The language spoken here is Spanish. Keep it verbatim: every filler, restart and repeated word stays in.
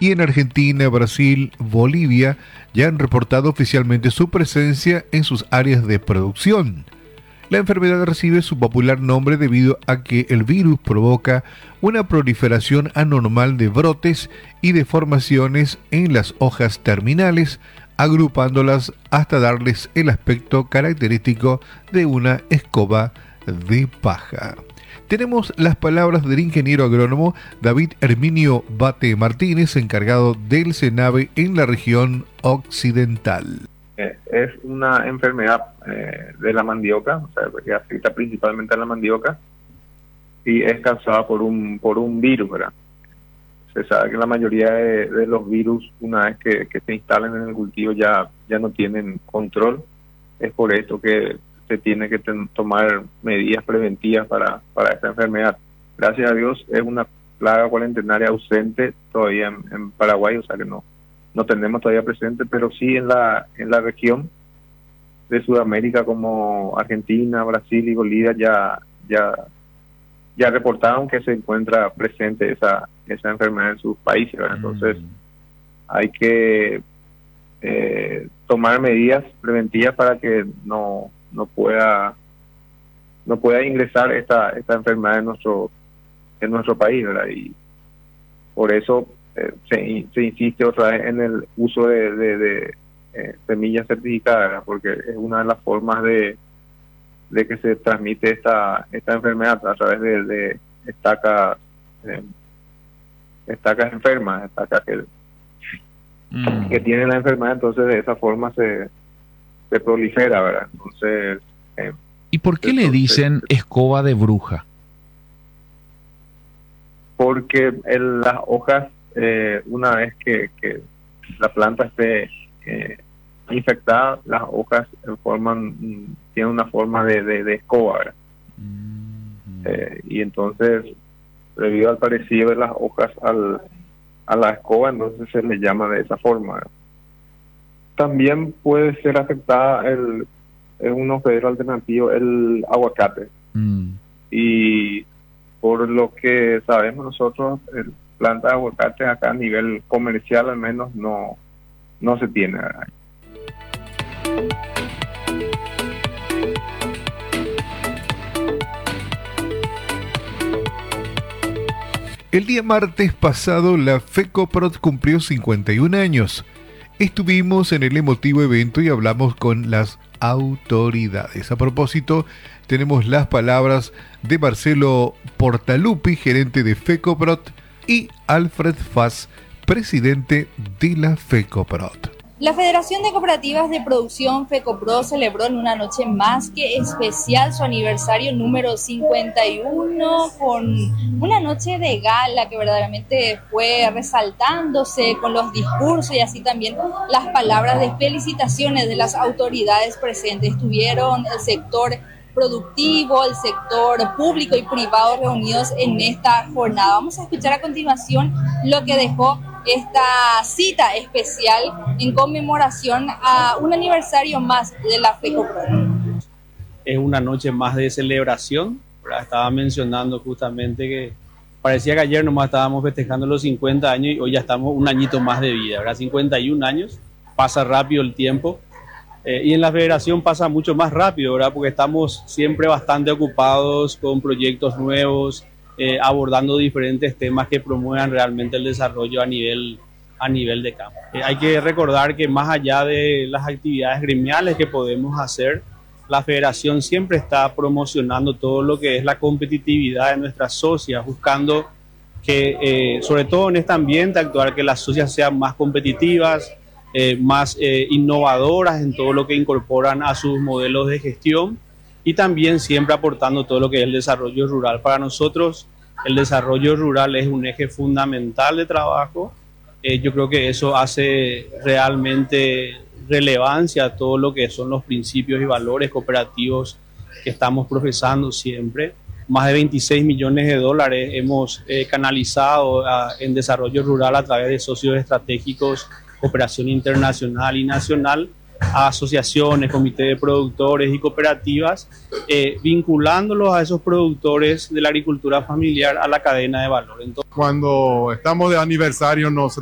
y en Argentina, Brasil, Bolivia ya han reportado oficialmente su presencia en sus áreas de producción. La enfermedad recibe su popular nombre debido a que el virus provoca una proliferación anormal de brotes y deformaciones en las hojas terminales, agrupándolas hasta darles el aspecto característico de una escoba de paja. Tenemos las palabras del ingeniero agrónomo David Herminio Bate Martínez, encargado del SENAVE en la región occidental. Es una enfermedad eh, de la mandioca, o sea, que afecta principalmente a la mandioca y es causada por un por un virus, ¿verdad? Se sabe que la mayoría de, de los virus, una vez que, que se instalan en el cultivo, ya, ya no tienen control. Es por esto que se tiene que ten, tomar medidas preventivas para, para esta enfermedad. Gracias a Dios es una plaga cuarentenaria ausente todavía en, en Paraguay, o sea que no no tenemos todavía presente, pero sí en la en la región de Sudamérica como Argentina, Brasil y Bolivia ya ya ya reportaron que se encuentra presente esa esa enfermedad en sus países, ¿verdad? Entonces mm. hay que eh, tomar medidas preventivas para que no no pueda no pueda ingresar esta esta enfermedad en nuestro en nuestro país, ¿verdad? Y por eso Eh, se, se insiste otra vez en el uso de, de, de eh, semillas certificadas, porque es una de las formas de, de que se transmite esta esta enfermedad a través de, de estacas eh, estacas enfermas, estacas que, mm. que tienen la enfermedad, entonces de esa forma se, se prolifera, ¿verdad? Entonces eh, ¿y por qué entonces, le dicen escoba de bruja? Porque el, las hojas Eh, una vez que, que la planta esté eh, infectada, las hojas forman tienen una forma de, de, de escoba, ¿verdad? Mm-hmm. eh, y entonces debido al parecido de las hojas al, a la escoba, entonces se le llama de esa forma, ¿verdad? También puede ser afectada el es un hospedero alternativo el aguacate, mm. y por lo que sabemos nosotros el planta de aguacate acá a nivel comercial al menos no no se tiene, ¿verdad? El día martes pasado la FECOPROT cumplió cincuenta y un años. Estuvimos en el emotivo evento y hablamos con las autoridades. A propósito, tenemos las palabras de Marcelo Portalupi, gerente de FECOPROT, y Alfred Fass, presidente de la FECOPROT. La Federación de Cooperativas de Producción FECOPROT celebró en una noche más que especial su aniversario número cincuenta y uno con una noche de gala que verdaderamente fue resaltándose con los discursos y así también las palabras de felicitaciones de las autoridades presentes. Estuvieron el sector productivo, el sector público y privado reunidos en esta jornada. Vamos a escuchar a continuación lo que dejó esta cita especial en conmemoración a un aniversario más de la FECOPROT. Es una noche más de celebración, ¿verdad? Estaba mencionando justamente que parecía que ayer nomás estábamos festejando los cincuenta años y hoy ya estamos un añito más de vida, ¿verdad? cincuenta y un años, pasa rápido el tiempo. Eh, y en la federación pasa mucho más rápido, ¿verdad? Porque estamos siempre bastante ocupados con proyectos nuevos, eh, abordando diferentes temas que promuevan realmente el desarrollo a nivel, a nivel de campo. Eh, hay que recordar que más allá de las actividades gremiales que podemos hacer, la federación siempre está promocionando todo lo que es la competitividad de nuestras socias, buscando que, eh, sobre todo en este ambiente actual, que las socias sean más competitivas, Eh, más eh, innovadoras en todo lo que incorporan a sus modelos de gestión y también siempre aportando todo lo que es el desarrollo rural. Para nosotros el desarrollo rural es un eje fundamental de trabajo. Eh, yo creo que eso hace realmente relevancia a todo lo que son los principios y valores cooperativos que estamos profesando siempre. Más de veintiséis millones de dólares hemos eh, canalizado a, en desarrollo rural a través de socios estratégicos, cooperación internacional y nacional, a asociaciones, comités de productores y cooperativas, eh, vinculándolos a esos productores de la agricultura familiar a la cadena de valor. Entonces, cuando estamos de aniversario nos